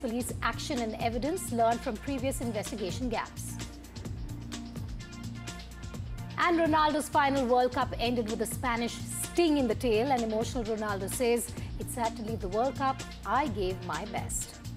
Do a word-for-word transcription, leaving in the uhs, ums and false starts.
Police action and evidence learned from previous investigation gaps. And Ronaldo's final World Cup ended with a Spanish sting in the tail. An emotional Ronaldo says, "It's sad to leave the World Cup. I gave my best."